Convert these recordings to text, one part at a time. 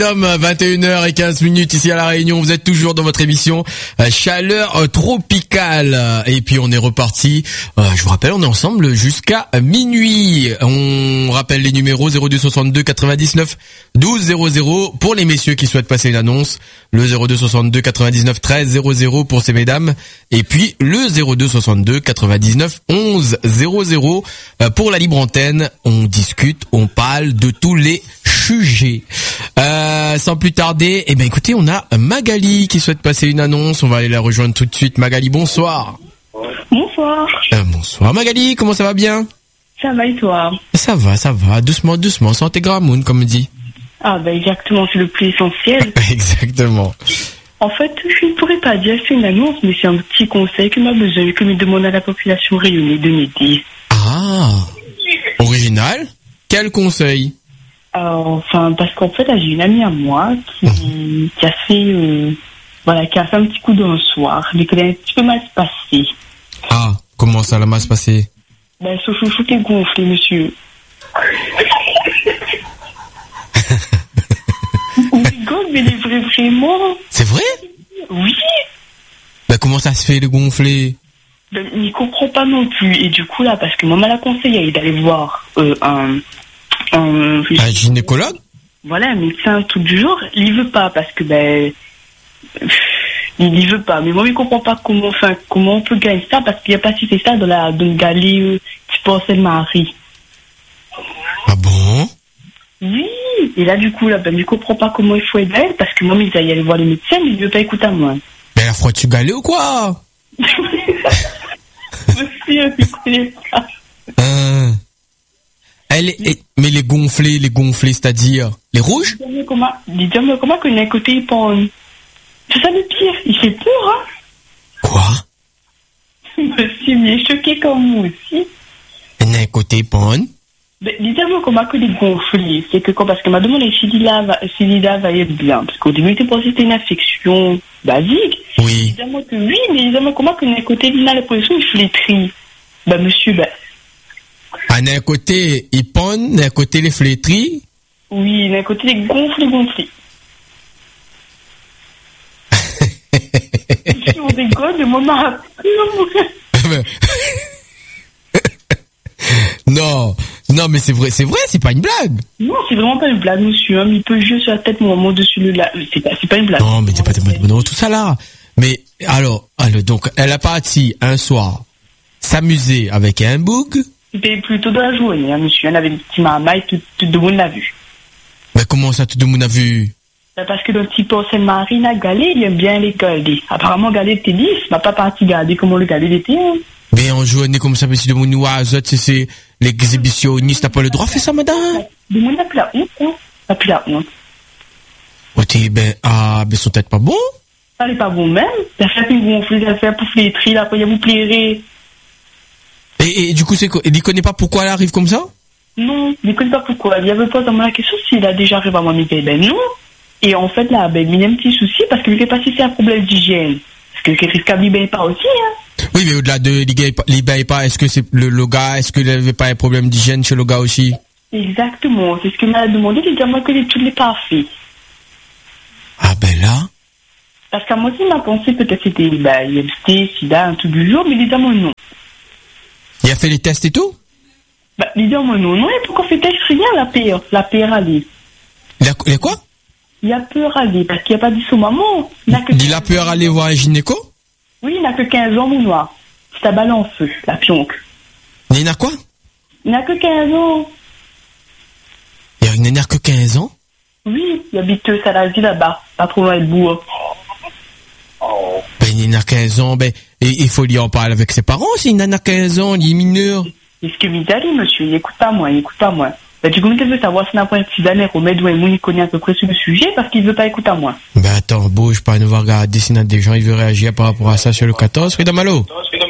Comme 21h15 ici à La Réunion, vous êtes toujours dans votre émission Chaleur tropicale. Et puis on est reparti, je vous rappelle, on est ensemble jusqu'à minuit. On rappelle les numéros 02 62 99 12 00 pour les messieurs qui souhaitent passer une annonce, le 02 62 99 13 00 pour ces mesdames, et puis le 02 62 99 11 00 pour la libre antenne. On discute, on parle de tous les sujets. Sans plus tarder, eh ben écoutez, on a Magali qui souhaite passer une annonce. On va aller la rejoindre tout de suite. Magali, bonsoir. Bonsoir. Bonsoir Magali, comment ça va bien? Ça va et toi? Ça va, doucement, sans tes gramounes, comme on dit. Ah bah exactement, c'est le plus essentiel. Exactement. En fait, je ne pourrais pas dire que c'est une annonce, mais c'est un petit conseil que m'a besoin, que me demande à la population rayonnée de m'aider. Ah, original. Quel conseil? Enfin, parce qu'en fait, là, j'ai une amie à moi qui a fait, qui a fait un petit coup d'un soir, mais qu'elle a un petit peu mal passé. Ah, comment ça, la mal passé? Ben, son chouchou qui est gonflé, monsieur. On rigole, mais il est vrai, vraiment. C'est vrai? Oui. Ben, comment ça se fait, le gonflé? Ben, il ne comprend pas non plus. Et du coup, là, parce que maman l'a conseillé d'aller voir un gynécologue? Voilà, un médecin tout du jour. Il veut pas parce que il veut pas. Mais moi, il comprend pas comment on peut gagner ça parce qu'il n'y a pas si c'est ça dans le galet type porcelaine Marie. Ah bon? Oui. Et là, du coup, là, il comprend pas comment il faut aider elle parce que moi, il va y aller voir le médecin, mais il veut pas écouter à moi. Ben, la fois tu galais ou quoi? Monsieur, tu connais pas. Mais les gonflés, c'est-à-dire les rouges? Dis-moi comment que d'un côté il pend. C'est ça le pire, il fait peur, hein? Quoi? Monsieur, il est choqué comme moi aussi. D'un côté il pend? Dis-moi comment que les gonflés, c'est que parce qu'elle m'a demandé si Lila va être bien, parce qu'au début il était pensé que c'était une infection basique. Oui. Dis-moi que oui, mais dis-moi comment que d'un côté il a la position il flétrit. Monsieur, d'un côté, il pond, d'un côté, les flétris. Oui, d'un côté, les gonflés. Si on rigole, le moment Non, mais c'est vrai, c'est pas une blague. Non, c'est vraiment pas une blague, monsieur. Il peut jouer sur la tête mon dessus le là. C'est pas une blague. Non, mais c'est pas tout ça là. Mais, alors, donc, elle a parti un soir s'amuser avec un boug. C'était plutôt dans la journée, hein, monsieur. Elle avait un petit maman et tout le monde l'a vu. Mais comment ça, tout le monde a vu? Parce que dans le petit porcelaine Marine à Galé, il aime bien les garder. Apparemment, Galé était 10, m'a pas parti garder comment le Galé était. Hein. Mais en journée comme ça, monsieur de mon oiseau, c'est l'exhibitionniste, t'as pas le droit de faire ça, madame? Le monde n'a plus la honte, hein. N'a plus la honte. Son tête pas bon? Ça n'est pas bon même. Ça fait une gonflée, ça fait pour flétrir, là, après, vous plairez. Et du coup, c'est quoi? Il connaît pas pourquoi elle arrive comme ça? Non, il connaît pas pourquoi. Il y avait pas dans la question s'il a déjà arrivé à moi, mais non. Et en fait, là, il y a un petit souci parce qu'il ne fait pas si c'est un problème d'hygiène. Parce que le risque ne pas aussi, hein. Oui, mais au-delà de l'IBA pas, est-ce que c'est le gars, est-ce qu'il n'avait pas un problème d'hygiène chez le gars aussi? Exactement, c'est ce que m'a demandé, il dit à moi que tout n'est pas fait. Ah ben là. Parce qu'à moi aussi, m'a pensé peut-être c'était IMC, SIDA, un truc du jour, mais il dit à moi non. Il a fait les tests et tout? Il dit à moi non, il a pas encore fait test, rien, la peur allée. Il a quoi? Il a peur aller, parce qu'il n'y a pas dit son maman. Il a peur aller voir un gynéco? Oui, il n'a que 15 ans, mon noir. C'est à balle en feu, la pionque. Il n'a quoi? Il n'a que 15 ans. Il n'a que 15 ans? Oui, il habite à la ville là-bas, pas trop loin de bourg. Il n'a 15 ans, il faut lui en parler avec ses parents s'il n'a 15 ans, il est mineur. C'est ce que m'y monsieur, il écoute pas moi. Du coup, il veut savoir si n'a pas un petit dernier remède ou un moun, il connaît à peu près sur le sujet parce qu'il veut pas écouter à moi. Attends, bouge pas, nous va regarder s'il y a des gens, il veut réagir par rapport à ça sur le 14. Frida Malo.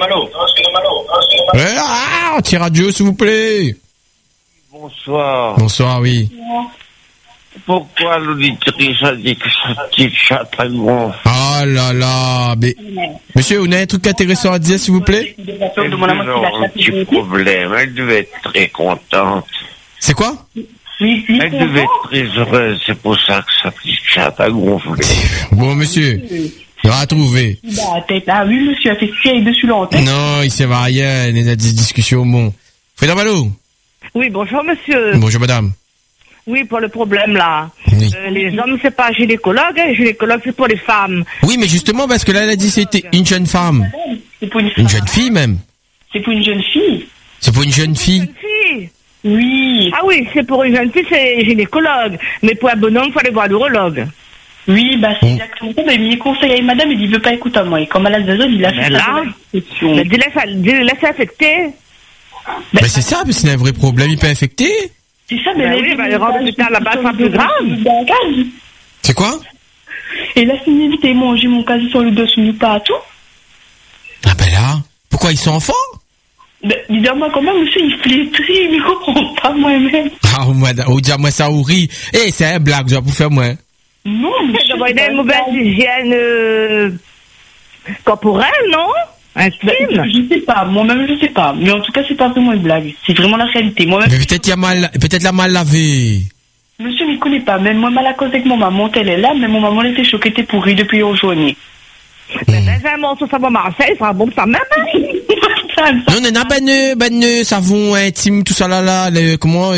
Petit radio, s'il vous plaît. Bonsoir. Bonsoir, oui. Pourquoi l'auditrice a dit que sa petite chatte est bon? Ah là là, monsieur, vous avez un truc intéressant à dire, s'il vous plaît? Elle devait avoir un petit problème, elle devait être très contente. C'est quoi? Oui, Elle devait être très heureuse, c'est pour ça que sa petite chatte a gonflé. Bon, monsieur, il va trouver. La tête. Ah oui, monsieur a fait scier dessus l'antenne. Non, il sait pas rien, il y a des discussions, bon. Frida Malo. Oui, bonjour monsieur. Bonjour, madame. Oui, pour le problème là. Oui. Les hommes, c'est pas gynécologue, hein. Gynécologue, c'est pour les femmes. Oui, mais justement, parce que là, elle a dit que c'était une jeune femme. C'est pour une Une jeune fille, même. C'est pour une jeune fille. C'est pour une jeune fille. Jeune fille. Oui. Ah oui, c'est pour une jeune fille, c'est gynécologue. Mais pour un bonhomme, il faut aller voir l'urologue. Oui, bah c'est exactement ça. Mais il conseille à madame, il veut pas écouter à moi. Et comme à la zone, il a Mais fait là, mais laisse affecter. Mais c'est ça, mais c'est un vrai problème, il peut infecter. C'est ça, mais Ben oui, bah, les rendre l'hôpital là-bas, c'est plus grave. C'est quoi? Et là, si m'inviter manger mon quasi sur le dos, je pas à tout. Ah ben là, pourquoi ils sont enfants? Ben, dis-moi comment, monsieur, il flétrit, il ne comprend pas moi-même. Ah, moi, ça rit. Eh, c'est un blague, je vais vous faire moi. Non, monsieur. Il a une mauvaise hygiène corporelle, non? Intime. Je sais pas, moi-même je sais pas. Mais en tout cas, c'est pas vraiment une blague. C'est vraiment la réalité. Moi-même. Mais peut-être la mal lavée. Monsieur ne connaît pas. Même moi, mal à cause avec mon maman, elle est là, mais mon maman elle était choquée, était pourrie depuis aujourd'hui. Mais dans un morceau savon Marseille, ça bon ça même. Non, on a ben savon intime, tout ça là, comment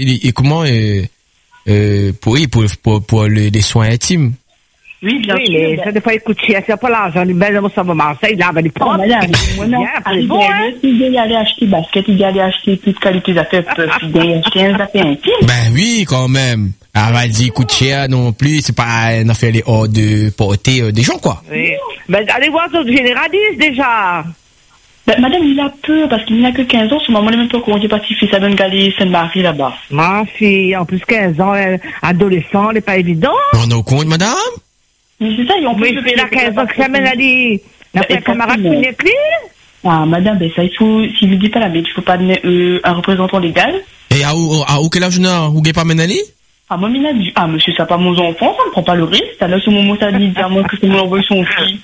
pour les soins intimes. Oui, bien Oui, sûr. mais ça des fois il coûte cher, c'est pas l'argent, il met dans savon Marseille, là, ben il prend. C'est bon, hein? Il y aller acheter basket, il y aller acheter toute qualité d'affaires, il y acheter un affaires intimes. Ben oui, quand même. Ah, va dire coûte cher non plus, c'est pas une affaire les hors de portée des gens quoi. Oui. Ben allez voir d'autres généralistes déjà. Ben, madame, il a peur parce qu'il n'a que 15 ans. Son maman n'est même pas au courant. Il est parti faire ça dans une galerie Sainte-Marie là-bas. Ma fille, en plus 15 ans, adolescent, elle n'est pas évident. On est au compte, madame? Mais c'est ça, et en Mais plus. je fais la 15 ans que ça mène à dire. Il a fait un camarade qui n'est plus. Ah, madame, ben ça, il faut, s'il lui dit pas la bête, il faut pas donner un représentant légal. Et à où quel âge on a? Où pas Menali? Ah, moi, il a dit, ah, monsieur, ça pas mon enfant, ça ne prend pas le risque. Alors, ce moment, ça dit, à moi que c'est mon envoyé son fils.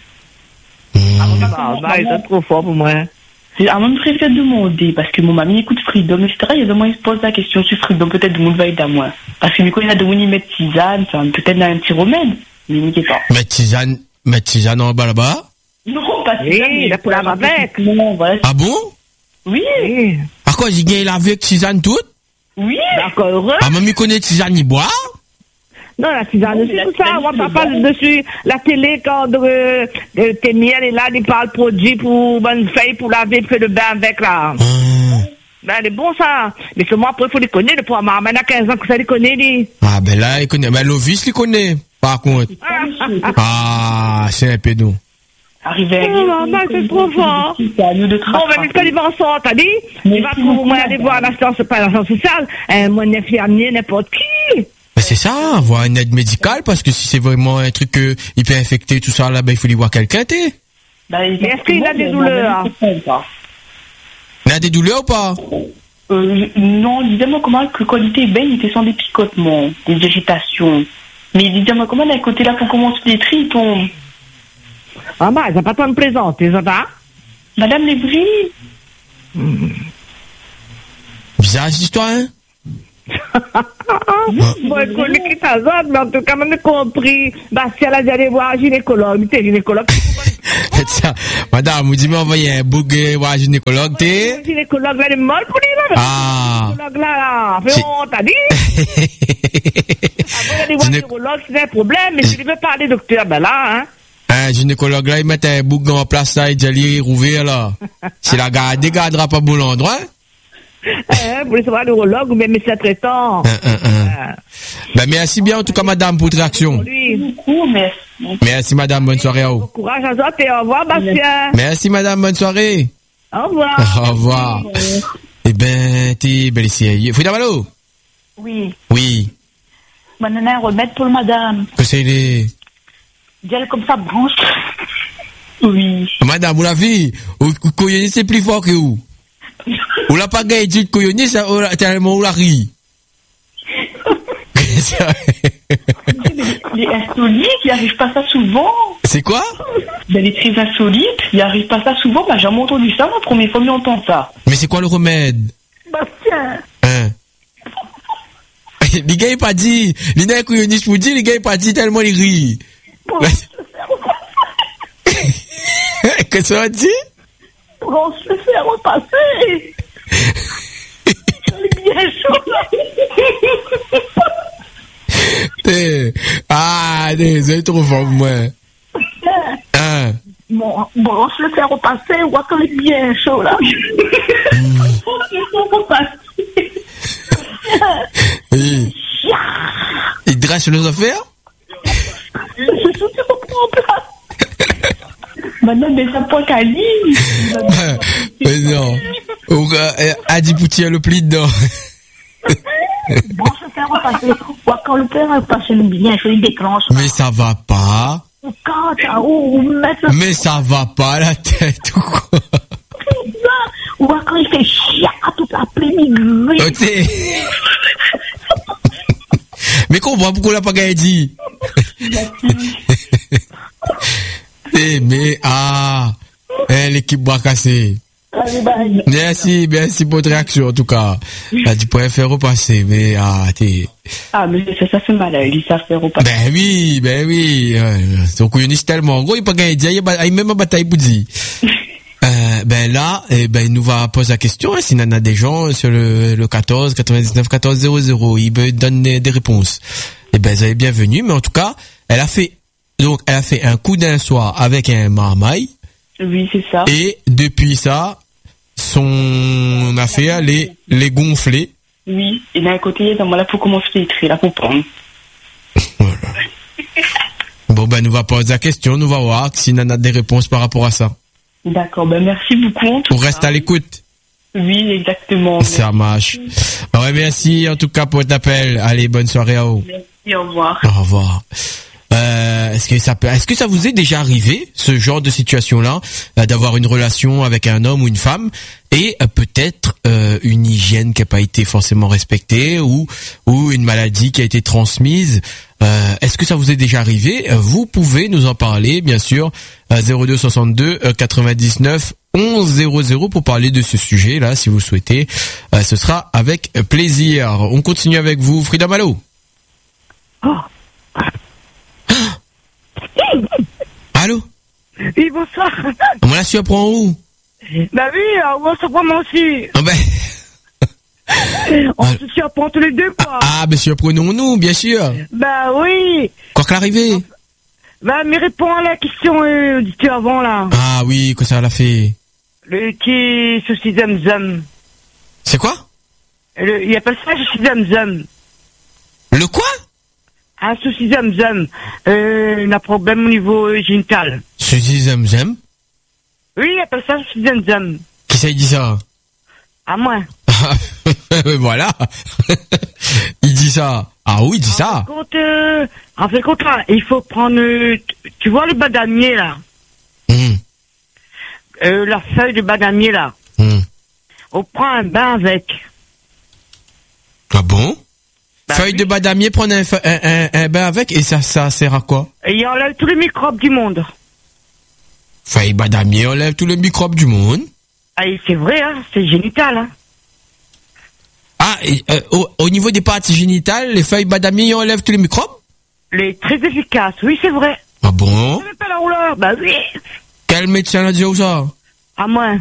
Ah, bah, il est trop fort pour moi. C'est à moi, je préfère demander, parce que mon mamie écoute Freedom, etc. Il y a des moments, il se pose la question sur Freedom, peut-être le monde va aider à moi. Parce que, quand il y a des moments, il met tisane, enfin, peut-être dans un petit remède. Mais n'inquiétez pas. Mettre tisane en bas là-bas? Non, pas Oui, il a pour la avec. Non, voilà. Ah bon? Oui. Oui. À quoi j'ai gagné la avec tisane toute? Oui. D'accord, heureux. Ah, mamie connaît tisane, il boit? Non, la tisane dessus, tout ça. Moi, ça parle dessus. La télé, quand t'es miel et là, il parle produit pour bonne feuille, pour laver, faire le bain avec, là. Ben, elle est bon, ça. Mais seulement après, il faut les connaître. Le poids maman a 15 ans que ça les connaît, lui. Ah, ben là, il connaît. Ben, Lovis, il connaît. Par contre. Ah, c'est un pédo. Arrivé à maman, c'est trop fort. C'est à nous de Bon, travailler. ben, jusqu'à l'hiver, t'as dit? Il va pour moi aller voir l'assistance, pas l'assistance sociale. Moi, un infirmier, n'importe qui. Ben, c'est ça, avoir une aide médicale, parce que si c'est vraiment un truc il peut infecter tout ça là, ben, il faut aller voir quelqu'un, t'es. Mais est-ce qu'il a des douleurs? Il a des douleurs ou pas? Non, dis-moi comment que qualité ben, il était sans des picotements, des irritations. Mais dis-moi comment d'un côté là, pour commencer les tri, il tombe. Ah, bah, ils n'ont pas tant de plaisanter, ça va? Madame Lébris. Bizarre cette histoire, hein? Bon, écoute, qui t'a zone, mais en tout cas, même compris. Bastien a dit aller voir un gynécologue. T'es gynécologue. Ça, madame, vous dites envoyer un bouc voir un gynécologue, t'es? Le gynécologue, là, il est mal pour lui, là. Ah. Le gynécologue, là, fait honte, t'as dit? Avant d'aller voir un gynécologue, c'est un problème, mais si tu veux parler, docteur, ben là, hein. Un gynécologue, là, il met un bouc en place, là, il dit aller rouvrir, là. Si la garde, il gardera pas bon l'endroit. Vous voulez savoir l'urologue ou même médecin traitant? Ben, merci bien, en tout cas, madame, pour votre réaction. Beaucoup, merci. Merci, madame, bonne soirée à vous. Bon courage à toi et au revoir, Bastien. Merci, madame, bonne soirée. Au revoir. Au revoir. Eh ben, t'es belle ici. Frida Malo? Oui. Oui. Maintenant, un remède pour madame. Que c'est les... Gel comme ça, branche. Oui. Madame, vous l'avez? Koyoni, c'est plus fort que vous. Ou la pas gagné de Koyoni, ça, tellement ou la rit. Les insolites, il arrive pas ça souvent. C'est quoi? Ben, les très insolites, il arrive pas ça souvent. Ben, j'ai jamais entendu ça, la première fois, mais on entend ça. Mais c'est quoi le remède? Bastien. Hein? Les gars, il pas dit. Les gars, couillonnistes pour dire, les gars, il pas dit tellement il rit. Qu'est-ce que ça dit? Pour se faire repasser. C'est bien chaud, là. Vous êtes trop fort, moi. Hein? Bon, on se le fait repasser, on voit qu'on est bien chaud, là. On se le fait repasser. Oui. Il drache les affaires? Je suis sûr qu'on prend en place. Madame, mais ça point qu'à dire. Mais non. A dit Poutier le pli dedans. Bon, se faire repasser. On voit quand le père a passé le bien, je le déclenche. Mais ça va pas. Mais ça va pas la tête ou quoi? Ou quand il fait chiat toute l'après-midi. Mais comprends pourquoi on l'a pas gagné dit. L'équipe bras cassé. Merci pour votre réaction en tout cas. Tu pourrais faire repasser, mais mais ça fait mal à lui, ça fait repasser. Ben oui. Son couillonniste tellement gros, il pas gagné, il y a même une bataille pour dire. Il nous va poser la question, s'il y en a des gens sur le 14 99 14 00, il veut donner des réponses. Vous avez bienvenue, mais en tout cas, elle a fait un coup d'un soir avec un marmaille. Oui, c'est ça. Et depuis ça, son affaire, les gonfler. Oui, et d'un côté, là, pour commencer à écrire, là, pour prendre. Voilà. Bon, nous va poser la question, nous va voir s'il y en a des réponses par rapport à ça. D'accord, merci beaucoup. On reste à l'écoute. Oui, exactement. Ça marche. Merci en tout cas pour votre appel. Allez, bonne soirée à vous. Merci, au revoir. Au revoir. Est-ce que ça vous est déjà arrivé, ce genre de situation-là, d'avoir une relation avec un homme ou une femme et peut-être une hygiène qui n'a pas été forcément respectée ou une maladie qui a été transmise? Est-ce que ça vous est déjà arrivé? Vous pouvez nous en parler, bien sûr, 02 62 99 11 00 pour parler de ce sujet-là, si vous souhaitez. Ce sera avec plaisir. On continue avec vous, Frida Malo. Allô? Oui, bonsoir. On l'a su apprend où? Bah oui, on se prend moi aussi. On se surprend tous les deux, quoi. Mais surprenons-nous, bien sûr. Bah oui. Quoi que l'arrivée? Mais réponds à la question du avant, là. Ah oui, que ça l'a fait. Le petit souci zam-zam. C'est quoi? Il appelle ça souci zam-zam. Le quoi? Un souci zam-zam. Un problème au niveau génital. Souci zam-zam? Oui, il appelle ça souci zam-zam. Qui ça, il dit ça? À moi. Voilà. Il dit ça. Ah oui, il dit ça. En fait, là, il faut prendre, tu vois le badamier, là? La feuille de badamier, là. On prend un bain avec. Ah bon? Feuille de badamier, prendre un bain avec, et ça sert à quoi? Et il enlève tous les microbes du monde. Feuille badamier enlève tous les microbes du monde? C'est vrai, hein, c'est génital, hein. Au niveau des parties génitales, les feuilles badamier enlèvent tous les microbes? Les très efficaces, oui, c'est vrai. Ah bon? C'est pas la rouleur, bah oui. Quel médecin a dit ça? À moi.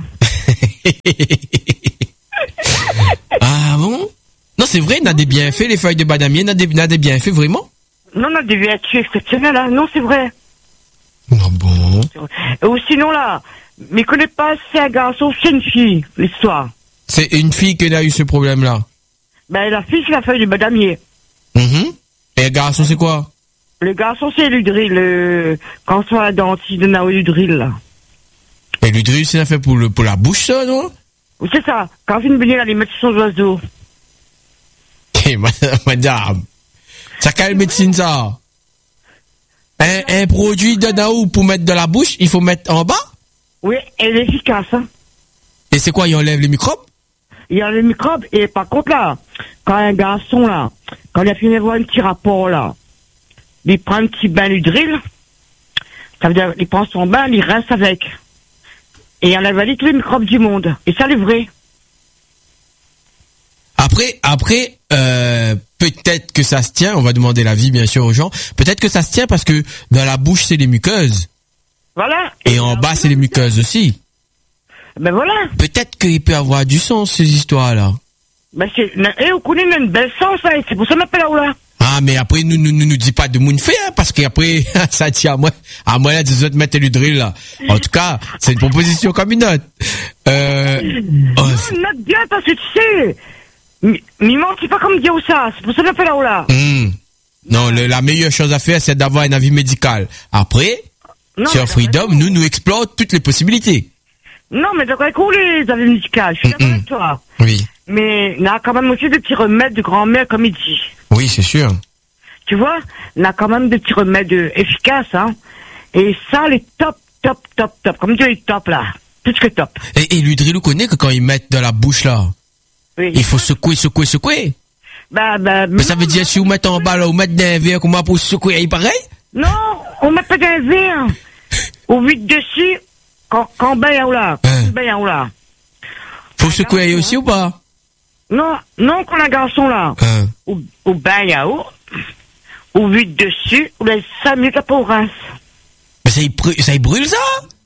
Ah bon? Non, c'est vrai, il a des bienfaits, les feuilles de badamier, il a des bienfaits, vraiment? Non, on a des vertus exceptionnelles, hein. Non, c'est vrai. Ah bon? Ou sinon, là, mais connais pas, c'est un garçon, c'est une fille, l'histoire. C'est une fille qui a eu ce problème-là? La fille, c'est la feuille de badamier. Et le garçon, c'est quoi? Le garçon, c'est l'udril, quand on a la dentiste de Nao l'udril, là. Et l'udril, c'est fait pour la bouche, ça, non? Oui, c'est ça. Quand on vient de venir, les mettre sur son oiseau. Madame, ça quelle médecine, ça? Un produit de Nao pour mettre dans la bouche, il faut mettre en bas? Oui, elle est efficace, hein. Et c'est quoi, il enlève les microbes? Il enlève les microbes, et par contre, là, quand un garçon, là, quand il a fini d'avoir un petit rapport, là, il prend un petit bain d'udril, ça veut dire, il prend son bain, il reste avec. Et il enlève tous les microbes du monde. Et ça, c'est vrai. Après, peut-être que ça se tient, on va demander l'avis bien sûr aux gens, peut-être que ça se tient parce que dans la bouche c'est les muqueuses. Voilà. Et en bas c'est les muqueuses aussi. Ben voilà. Peut-être qu'il peut avoir du sens ces histoires-là. Ben on connaît une belle sens, hein, c'est pour ça qu'on m'appelle là. Ah, mais après, nous dis pas de moun fait, hein, parce qu'après, ça tient à moi, là, des autres mettre le drill, là. En tout cas, c'est une proposition comme une autre. Note bien, parce que tu sais, m'y mentis pas comme dire ça, c'est pour ça qu'on m'appelle là. Non, la meilleure chose à faire, c'est d'avoir un avis médical. Après, sur Freedom, nous explorons toutes les possibilités. Non, mais t'as cool les avis médicaux, je suis d'accord avec toi. Oui. Mais il y a quand même aussi des petits remèdes de grand-mère, comme il dit. Oui, c'est sûr. Tu vois, il y a quand même des petits remèdes efficaces, hein. Et ça, les top. Comme Dieu est top, là. Plus que top. Et l'hydril, vous connaissez que quand ils mettent dans la bouche, là, oui. Il faut secouer. Mais ça veut dire, si vous mettez en bas, là, vous mettez dans un verre, comment pour secouer, il pareil? Non, on met pas dans un verre. Au vide dessus, quand ben là. Faut secouer aussi ou pas? Non, quand un garçon là, au bain yaourt, au vide dessus, on laisse 5 minutes après on rince. Mais ça y brûle ça?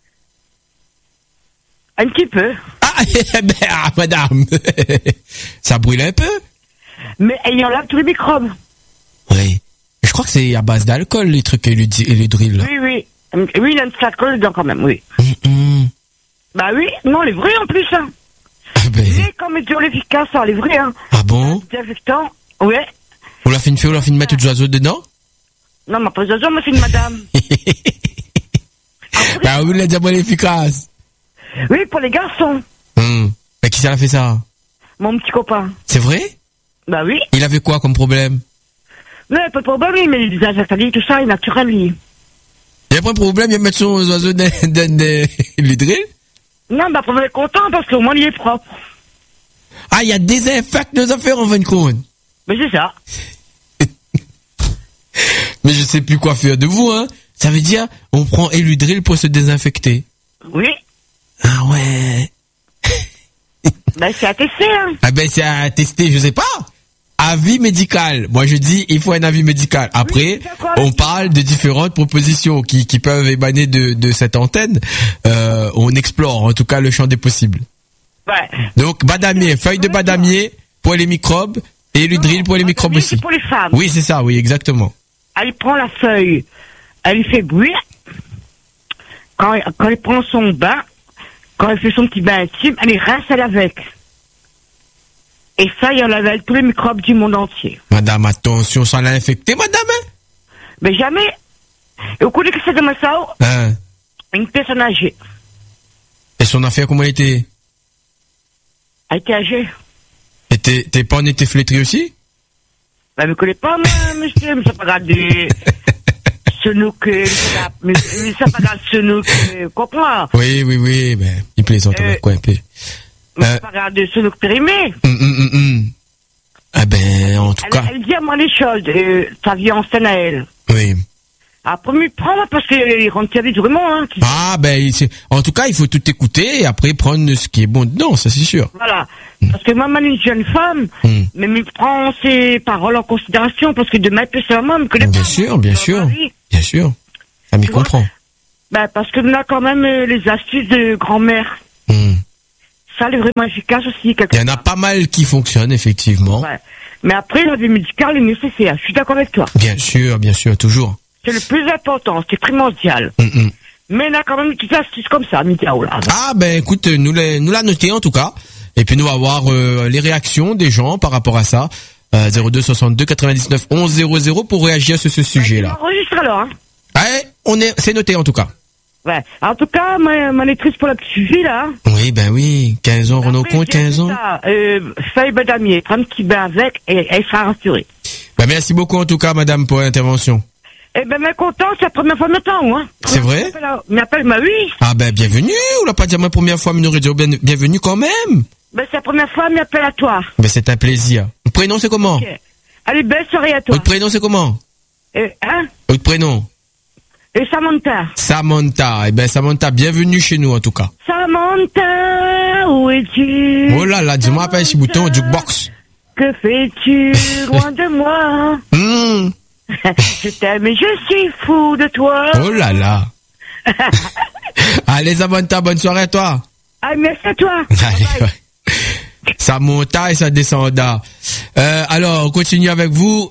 Un petit peu. Madame, ça brûle un peu? Mais il enlève tous les microbes. Oui. Je crois que c'est à base d'alcool, les trucs et les drills. Là. Oui. Oui, il a une petite alcool dedans quand même, oui. Bah oui, non, les vrais en plus, hein. Mais comme ils sont efficaces, ça, les vrais, hein. Ah bon? Désinfectant, ouais. On l'a fait de mettre des oiseaux dedans? Non, mais pas des oiseaux, mais c'est une madame. Bah oui, la diable efficace. Oui, pour les garçons. Mais qui ça a fait ça? Mon petit copain. C'est vrai? Bah oui. Il avait quoi comme problème? Non, pas de problème, mais les insectes, tout ça, est naturel, lui. Il n'y a pas de problème, il va mettre son oiseau dans l'hydril? Non, bah, on est content parce qu'au moins il est propre. Ah, il y a des infects de affaires en fin de compte. Mais c'est ça. Mais je sais plus quoi faire de vous, hein. Ça veut dire, on prend l'hydril pour se désinfecter. Oui. Ah ouais. Ben, c'est à tester, hein. Ah ben, c'est à tester, je sais pas. Avis médical. Moi, je dis, il faut un avis médical. Après, on parle de différentes propositions qui peuvent émaner de cette antenne. On explore, en tout cas, le champ des possibles. Ouais. Donc, badamier, feuille de badamier pour les microbes et l'hydril pour les microbes aussi. C'est pour les femmes. Oui, c'est ça, oui, exactement. Elle prend la feuille, elle lui fait bouillir. Quand elle prend son bain, quand elle fait son petit bain intime, elle les rince avec. Et ça, il enlève tous les microbes du monde entier. Madame, attention, ça l'a infecté, madame, hein? Mais jamais. Et au coup de que c'est de ça, une personne âgée. Et son affaire, comment elle était? Elle était âgée. Et t'es pas en été flétri aussi? Ben, me connais pas, moi, monsieur, mais ça pas grave de Senouk, mais ça pas grave de Senouk, comprends? Oui, ben, il plaisante avec quoi, un peu. Mais c'est pas grave de Senouk périmé. Ah ben, en tout cas. Elle dit à moi les choses, sa vie en scène à elle. Oui. Après, m'y prendre, parce qu'il rentre service vraiment, hein. Ah, ben, en tout cas, il faut tout écouter et après prendre ce qui est bon dedans, ça c'est sûr. Voilà. Parce que moi, une jeune femme, mais m'y prend ses paroles en considération, parce que demain, peut c'est maman, me connaît pas. Bien sûr. Ça m'y comprend. Ben, parce que là, quand même, les astuces de grand-mère. Ça, elle est vraiment efficace aussi. Il y en a pas mal qui fonctionnent, effectivement. Ouais. Mais après, la vie médicale est nécessaire. Je suis d'accord avec toi. Bien sûr, toujours. C'est le plus important, c'est primordial. Mais il y a quand même des petites astuces comme ça, Midiao, là. Ah, ben, écoute, nous l'a noté, en tout cas. Et puis, nous va voir les réactions des gens par rapport à ça. 02 62 99 11 00 pour réagir sur ce sujet-là. On enregistre alors, hein. Ouais, c'est noté, en tout cas. Ouais. En tout cas, ma lectrice pour la petite fille, là. Oui, ben oui. 15 ans, Renaud Comte, 15 ans. Feuille badamier, prends un petit bain avec et elle sera rassurée. Ben, merci beaucoup, en tout cas, madame, pour l'intervention. Eh ben, content, c'est la première fois de notre temps, hein. C'est vrai? M'appelle, oui. Ah, ben, bienvenue. On l'a pas dit à ma première fois, mais nous aurait dit bienvenue quand même. Ben, c'est la première fois, m'appelle à toi. Ben, c'est un plaisir. Votre prénom, c'est comment? Okay. Allez, belle soirée à toi. Votre prénom, c'est comment? Votre prénom? Et Samantha. Eh ben, Samantha, bienvenue chez nous, en tout cas. Samantha, où es-tu? Oh là là, dis-moi, appelle ce bouton, jukebox. Que fais-tu loin de moi? Je t'aime et je suis fou de toi. Oh là là. Allez, abonne-toi, bonne soirée à toi. Ah, merci à toi. Allez, ouais. Ça monta et ça descenda. Alors, on continue avec vous.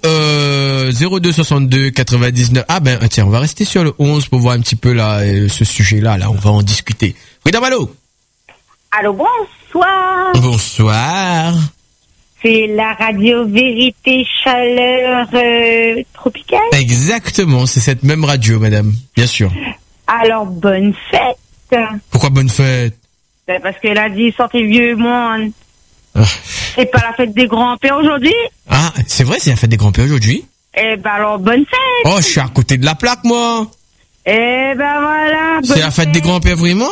02 62 99. Ah ben tiens, on va rester sur le 11 pour voir un petit peu là ce sujet-là. Là, on va en discuter. Madame, allô. Allô, bonsoir. Bonsoir. C'est la radio Vérité Chaleur Tropicale. Exactement, c'est cette même radio, madame. Bien sûr. Alors, bonne fête. Pourquoi bonne fête? Ben, parce qu'elle a dit sortez vieux monde. C'est pas la fête des grands-pères aujourd'hui? Ah, c'est vrai, c'est la fête des grands-pères aujourd'hui? Eh ben alors, bonne fête. Oh, je suis à côté de la plaque, moi. Eh ben voilà. C'est la fête des grands-pères, vraiment?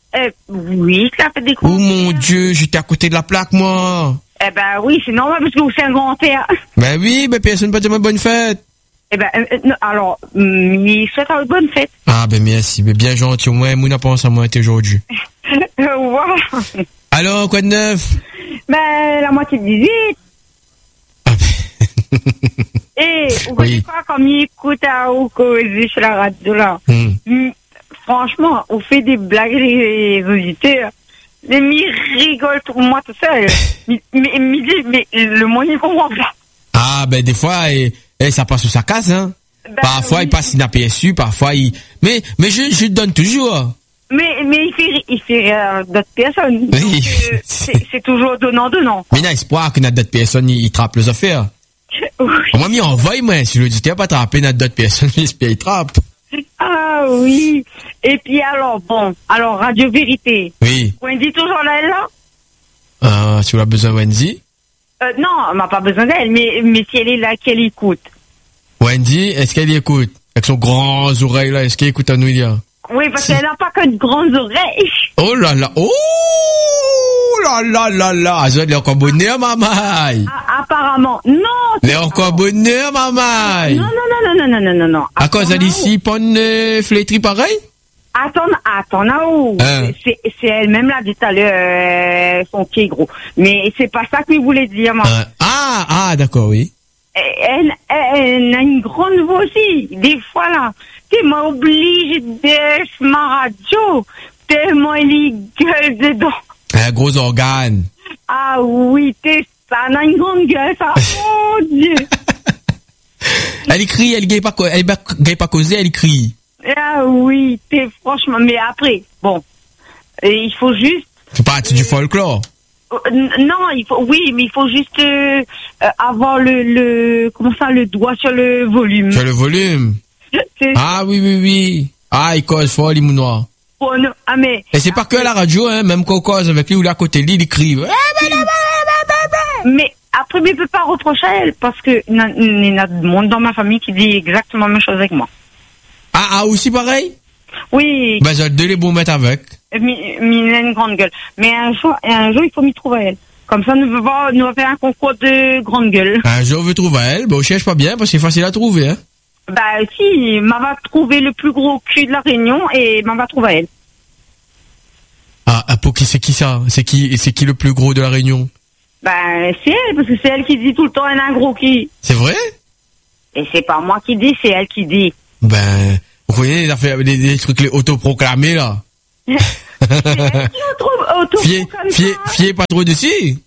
Oui, c'est la fête des Oh grands-pères. mon Dieu, j'étais à côté de la plaque, moi. Eh ben oui, c'est normal parce que vous êtes un grand-père. Ben oui, ben personne ne peut dire bonne fête. Eh ben, non, alors, il souhaite une bonne fête. Ah ben merci, ben bien gentil, au moins, Mouna pense à moi aujourd'hui. Voilà. Alors, quoi de neuf? Ben, la moitié de 18. Ah ben... Et, vous Oui. savez quoi, comme il écoute à ou causer sur la radio, là. Franchement, on fait des blagues, les auditeurs. Mais ils rigolent pour moi tout seul. mais le monde, il comprend pas. Ah ben des fois, ça passe sous sa case, hein. Ben, Parfois, oui. il passe inaperçu, parfois, il... Mais je donne toujours. Mais il fait rire d'autres personnes. Oui. Donc, c'est toujours donnant. Mais il y a espoir que d'autres personnes, ils trappent les affaires. Oui. Moi, m'y envoie, moi, si l'auditeur pas trapper d'autres personnes, j'espère ils trappent. Ah oui. Et puis alors, Radio Vérité. Oui. Wendy toujours là? Si vous avez besoin, Wendy. Non, on n'a pas besoin d'elle, mais si elle est là, qu'elle écoute. Wendy, est-ce qu'elle écoute? Avec son grand oreille là, est-ce qu'elle écoute à nous dire? Oui, parce qu'elle n'a pas que de grandes oreilles. Oh là là, ah, ça, elle est encore bonheur, maman. Apparemment, non. Elle est encore bonheur, maman. Non. À cause d'ici, ponne flétri pareil? Attends, où? C'est elle-même là dit tout à l'heure, son pied est gros. Mais c'est pas ça que je voulais dire, moi. D'accord, oui. Elle a une grande voix aussi. Des fois, là, tu m'as obligé de ma radio, tellement elle y gueule dedans. Un gros organe. Ah oui, ça a une grande gueule, ça. Oh Dieu. Elle écrit, elle gagne pas causer, elle écrit. Ah oui, franchement, mais après, bon, il faut juste... C'est parti du folklore. Non, mais il faut juste avoir le doigt sur le volume. Sur le volume. Ah oui. Ah, il cause fort, les mounoirs. Oh, non, mais... Et c'est pas que à la radio, hein, même qu'on cause avec lui ou là à côté de lui, il écrit. Mais après, il ne peut pas reprocher à elle, parce que il y a du monde dans ma famille qui dit exactement la même chose avec moi. Ah, aussi pareil? Oui. Ben, j'ai deux les bons mettre avec. Mais il a une grande gueule. Mais un jour, il faut m'y trouver à elle. Comme ça, nous va faire un concours de grande gueule. Un jour, on veut trouver elle. Ben, on cherche pas bien parce que c'est facile à trouver, hein. Bah, si, m'en va trouver le plus gros cul de la Réunion et m'en va trouver à elle. Pour qui, c'est qui ça? C'est qui le plus gros de la Réunion? Bah, c'est elle, parce que c'est elle qui dit tout le temps, elle a un gros cul. C'est vrai? Et c'est pas moi qui dis, c'est elle qui dit. Ben, vous voyez les affaires, des trucs les autoproclamés, là. Fiez pas trop dessus.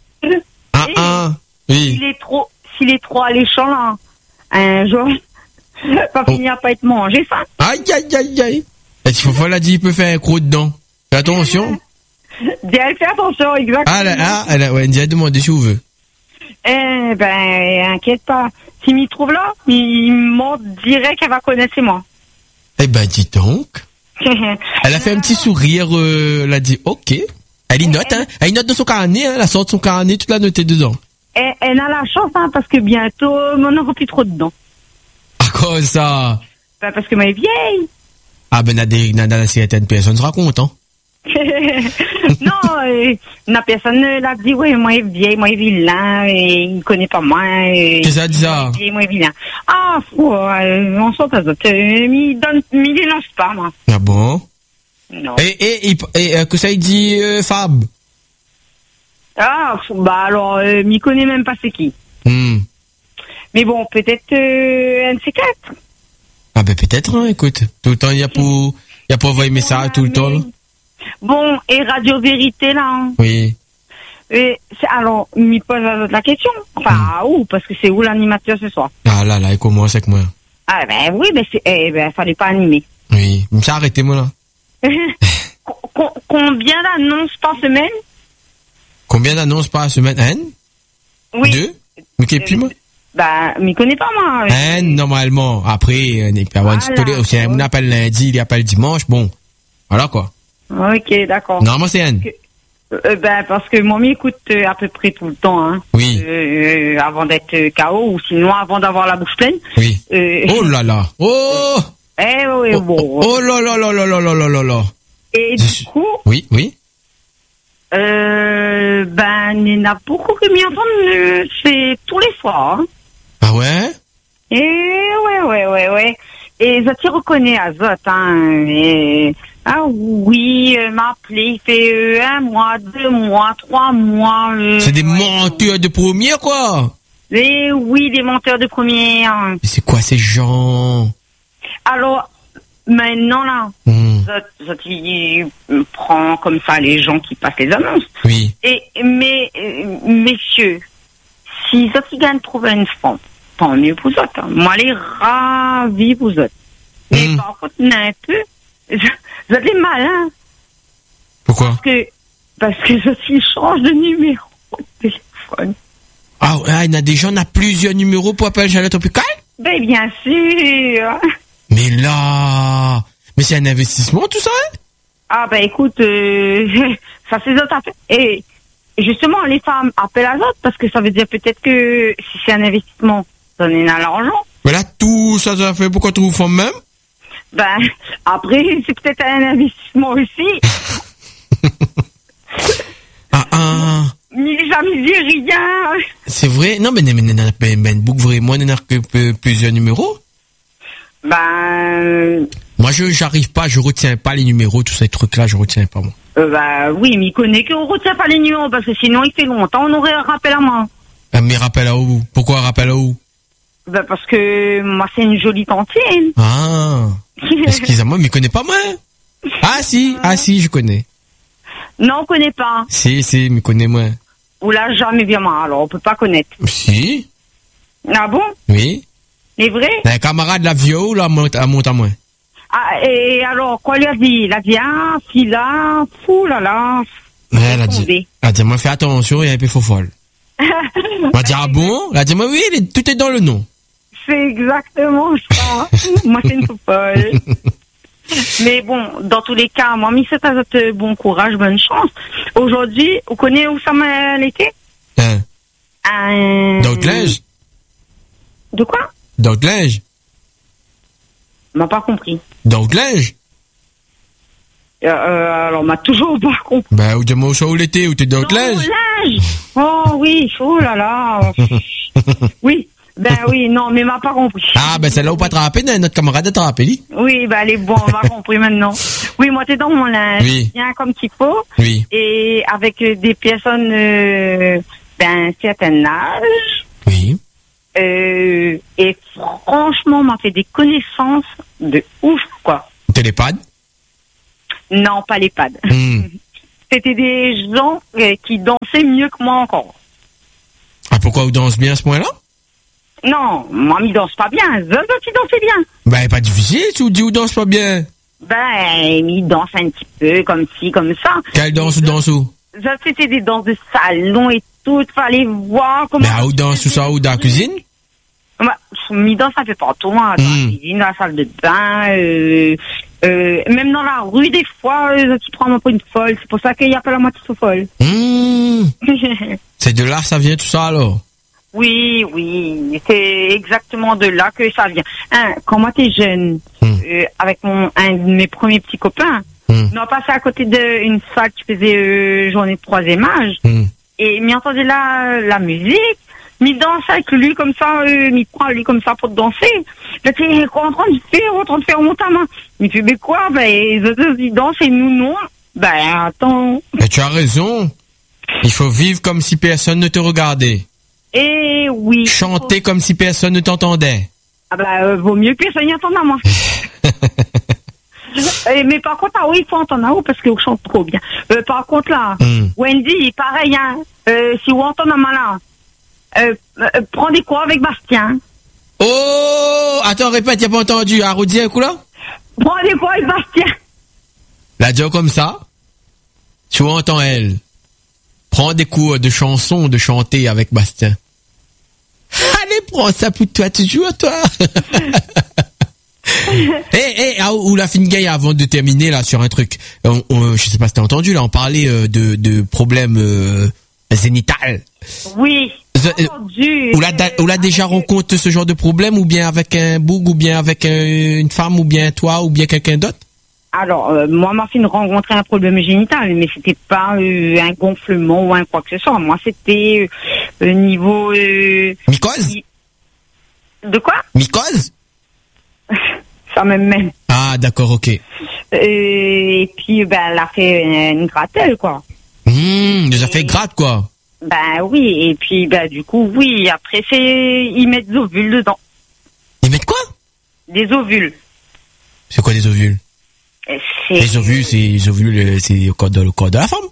Oui. S'il est trop alléchant, là, un jour, pas finir par être mangé, ça. Aïe. Est-ce qu'il faut la dire, il peut faire un croc dedans. Fais attention. Fais attention, exactement. Wendy a demandé si vous veut. Eh ben, inquiète pas. S'il m'y trouve là, il m'en dirait qu'elle va connaître c'est moi. Eh ben, dis donc. Elle a fait un petit sourire, elle a dit, ok. Elle y note, hein. Elle y note dans son carnet, hein. Elle a sorti son carnet, toute la notée dedans. Elle a la chance, hein, parce que bientôt, on n'aura plus trop dedans. À cause ça? Ben, parce que moi, elle est vieille. Ah ben, dans certaines personnes se racontent, hein. Non, la personne l'a dit, oui, moi, elle est vieille, moi, elle est vilain, et il ne connaît pas moi. Qu'est-ce que ça dit ça? Moi, elle est vilain. Ah, on s'en passe. Il ne lance pas, moi. Ah bon? Non. Et que ça il dit, Fab? Ah, bah alors, m'y connais même pas c'est qui. Mais bon, peut-être un de ces quatre. Ah ben peut-être, hein, écoute. Tout le temps, il y a pour envoyer message tout le temps. Là. Bon, et Radio Vérité, là. Hein. Oui. Alors, m'y pose la question. Enfin, où? Parce que c'est où l'animateur ce soir? Ah là, il commence avec moi. Ah ben oui, fallait pas animer. Oui, ça arrêtez-moi là. Combien d'annonces par semaine? Combien d'annonces par semaine? Oui. 2? Mais qu'est-ce que moi? Bah, m'y connais pas moi. Normalement. Après, on peut avoir une story. Si on appelle lundi, il appelle dimanche, bon. Voilà quoi. Ok, d'accord. Normalement, c'est N. Parce que moi m'écoute à peu près tout le temps, hein. Oui. Avant d'être KO, ou sinon avant d'avoir la bouche pleine. Oui. Oh là là. Oh! Oui, bon. Oh là là là là là là là là. Et du coup. Oui. Il y en a beaucoup qui m'y entendent, c'est tous les soirs. Hein. Ah ouais? Ouais. Et je t'y reconnais à Zot, hein. Ah oui, m'a appelé, il fait 1 mois, 2 mois, 3 mois. C'est des menteurs de première, quoi. Et oui, des menteurs de première. Mais c'est quoi ces gens? Alors, maintenant là, je prends comme ça les gens qui passent les annonces. Oui. Mais messieurs, si je gagne trouver une femme, tant mieux pour eux. Hein. Moi, les ravis pour eux. Mais par contre, un peu, vous êtes malins. Pourquoi? Parce que je change de numéro de téléphone. Ah ouais, il y a des gens, on a plusieurs numéros pour appeler Chaleur Tropicale? Ben bien sûr. Mais là, mais c'est un investissement tout ça? Hein? Ah ben écoute, ça c'est d'autres affaires. Et justement, les femmes appellent à d'autres parce que ça veut dire peut-être que si c'est un investissement, donner à l'argent. Mais là, tout ça fait pourquoi tu vous fais même? Ben, après, c'est peut-être un investissement aussi. Mais jamais dit rien. C'est vrai? Non, mais vraiment, il n'y en a que plusieurs numéros. Ben... Moi, j'arrive pas, je retiens pas les numéros, tous ces trucs-là, je retiens pas, moi. Oui, mais il connaît qu'on retient pas les numéros, parce que sinon, il fait longtemps, on aurait un rappel à moi. Mais rappel à où? Pourquoi un rappel à où? Ben, parce que moi, c'est une jolie tantine. Ah. Excusez-moi, mais il connaît pas moi. Ah si, je connais. Non, on connaît pas. Si, mais connais moi. Ou là, jamais bien moi, alors on peut pas connaître. Si. Ah bon? Oui. C'est vrai? Un camarade la vieux, là, monte à moi. Ah, et alors, quoi lui a dit? Il a dit, ah, fila, fou là là. Ouais, elle a dit, moi, fais attention, il y a un peu faux folle. Elle a dit, ah bon? Elle a dit, moi, oui, tout est dans le nom. C'est exactement ça. Moi, c'est une folle. Mais bon, dans tous les cas, moi, mis c'est un bon courage, bonne chance. Aujourd'hui, vous connaissez où ça m'a été? D'Autlège. De quoi? D'Autlège. M'a pas compris. D'Autlège. Alors, m'a toujours pas compris. Ben, ou dis-moi où l'été, où t'es d'Autlège. Oh oui, oh là là. Oui. Ben oui, non, mais m'a pas compris. Ah, ben c'est là où pas attrapé, notre camarade a attrapé. Oui, ben elle est bon, on m'a compris maintenant. Oui, moi t'es dans mon linge, bien comme qu'il faut. Oui. Et avec des personnes d'un certain âge. Oui. Et franchement, m'a fait des connaissances de ouf, quoi. Télépad? Non, pas les pads. C'était des gens qui dansaient mieux que moi encore. Ah, pourquoi vous dansez bien à ce point-là? Non, moi, il danse pas bien. Zozo qui dansait bien. Ben, pas difficile, tu vous dis, ou danse pas bien? Ben, il danse un petit peu, comme ci, comme ça. Quelle danse ou danse où? Ça, c'était des danses de salon et tout. Fallait voir comment... Ben, où danse ou ça, ou dans la cuisine? Ben, il danse un peu partout, moi. Dans la cuisine, dans la salle de bain, même dans la rue, des fois, tu prends pour une folle. C'est pour ça qu'il y a pas la moitié sous folle. C'est de là, ça vient tout ça, alors? Oui, c'est exactement de là que ça vient. Quand moi t'es jeune, avec un de mes premiers petits copains, on a passé à côté d'une salle qui faisait journée de 3e âge, et m'y entendait la musique, m'y danse avec lui comme ça, m'y prend lui comme ça pour danser. Là t'es en train de faire mon ta main. Mais tu dis quoi? Ben, ils dansent et nous non. Ben, attends. Mais tu as raison. Il faut vivre comme si personne ne te regardait. Et oui. Chanter comme si personne ne t'entendait. Ah bah, vaut mieux que personne n'y entende à moi. Mais par contre, ah oui, il faut entendre à vous parce que vous chantez trop bien. Par contre, là, Wendy, pareil, hein. Si vous entendez à moi là, prenez quoi avec Bastien? Oh, attends, répète, y a pas entendu. À redire, là? Prenez quoi avec Bastien? La dire comme ça. Tu entends elle. Prends des cours de chansons, de chanter avec Bastien. Allez, prends ça pour toi, tu joues à toi. Ou la fine gay, avant de terminer là sur un truc. Je sais pas si t'as entendu là, on parlait de problèmes zénitales. Oui. Ou l'a déjà rencontré ce genre de problème, ou bien avec un boug, ou bien avec une femme, ou bien toi, ou bien quelqu'un d'autre? Alors, moi, ma fille rencontrait un problème génital, mais c'était pas un gonflement ou un quoi que ce soit. Moi, c'était niveau... mycose? De quoi? Mycose? Ça même. Ah, d'accord, ok. Et puis, ben, elle a fait une gratelle, quoi. Elle a fait gratte, quoi. Ben oui, et puis, ben, du coup, oui, après, ils mettent des ovules dedans. Ils mettent quoi? Des ovules. C'est quoi des ovules? Les ovules, c'est dans le corps de la femme.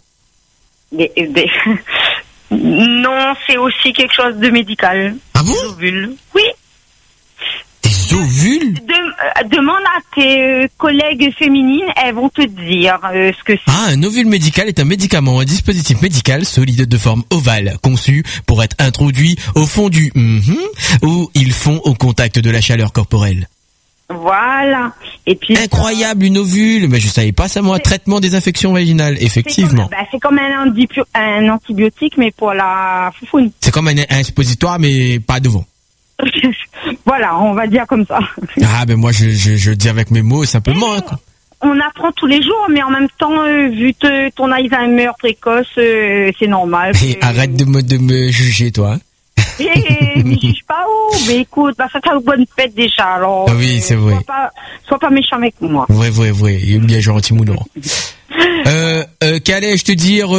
Non, c'est aussi quelque chose de médical. Ah bon? Des ovules. Oui. Des ovules? Demande à tes collègues féminines, elles vont te dire ce que c'est. Ah, un ovule médical est un médicament, un dispositif médical solide de forme ovale, conçu pour être introduit au fond du où ils font au contact de la chaleur corporelle. Voilà. Et puis incroyable, une ovule. Mais je savais pas ça, moi. Traitement des infections vaginales, effectivement. C'est comme un antibiotique, mais pour la foufoune. C'est comme un suppositoire, mais pas devant. Voilà, on va dire comme ça. Ah, ben moi, je dis avec mes mots, simplement. Hein, quoi. On apprend tous les jours, mais en même temps, vu ton Alzheimer précoce, c'est normal. Arrête de me juger, toi. Mais juge pas où. Mais écoute, ça t'a une bonne fête déjà, alors. Ah oui, c'est vrai. Sois pas méchant avec moi. Ouais. Il est bien gentil, moulin. Qu'allais-je te dire,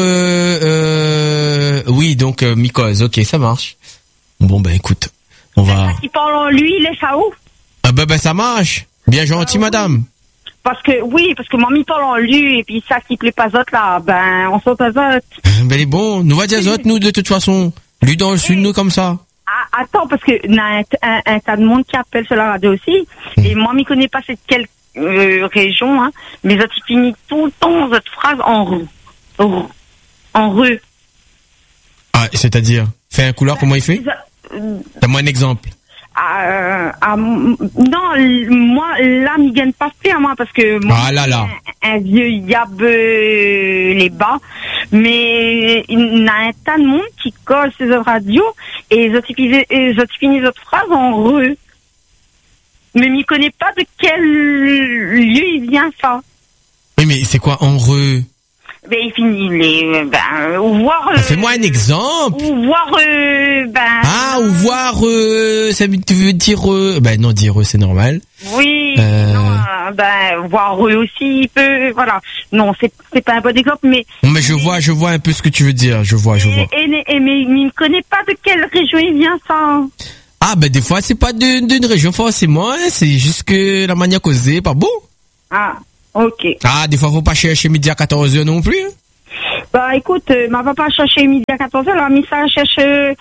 oui, donc, mycose. Ok, ça marche. Bon, ben, écoute. On va. Qui parle en lui, il est ça où? Ah, ben, ça marche. Bien gentil, madame. Parce que mamie parle en lui, et puis ça qui plaît pas autres, là, ben, on saute azote. Ben, il est bon. Nous va dire azote, nous, de toute façon. Lui dans le sud, nous comme ça. Ah, attends, parce que y a un tas de monde qui appelle sur la radio aussi. Et moi, je connais pas cette quelle région, hein. Mais ça finit tout le temps cette phrase en re. En re. Ah, c'est-à-dire? Fais un couleur, comment il fait? Donne-moi un exemple. Non, moi, là, m'y gagne pas fait à moi, parce que moi, un vieux yab les bas, mais il y a un tas de monde qui colle ces radios et ils finissent notre phrase en re. Mais m'y connaît pas de quel lieu il vient ça. Oui, mais c'est quoi en re? Ben, il finit ou voir. Fais-moi un exemple. Ou voir, ou voir, ça veut dire, non, dire c'est normal. Oui, voir eux aussi, il peut, voilà. Non, c'est pas un bon exemple, mais. Mais je vois un peu ce que tu veux dire, je vois. Mais il ne connaît pas de quelle région il vient, ça. Ah, ben, des fois, c'est pas d'une région forcément, hein, c'est juste que la manière causée, pas bon. Ah. Ok. Ah, des fois, faut pas chercher midi à 14h non plus. Bah, écoute, ma va pas chercher midi à 14h, elle a mis ça à chercher